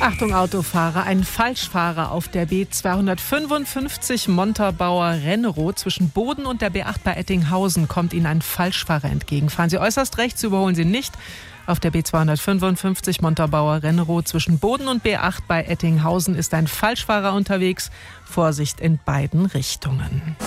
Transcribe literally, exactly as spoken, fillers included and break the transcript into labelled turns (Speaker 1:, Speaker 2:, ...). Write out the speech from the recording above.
Speaker 1: Achtung Autofahrer, ein Falschfahrer auf der B zweihundertfünfundfünfzig Montabaur-Rennerow zwischen Boden und der B acht bei Ettinghausen kommt Ihnen ein Falschfahrer entgegen. Fahren Sie äußerst rechts, überholen Sie nicht. Auf der B zweihundertfünfundfünfzig Montabaur-Rennerow zwischen Boden und B acht bei Ettinghausen ist ein Falschfahrer unterwegs. Vorsicht in beiden Richtungen.